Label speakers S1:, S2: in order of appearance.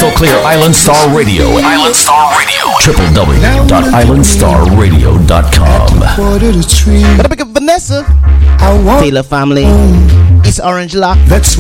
S1: Crystal clear Island Star Radio. Island Star Radio. www.islandstarradio.com.
S2: Gotta pick up Vanessa. Taylor family. East Orange Lock.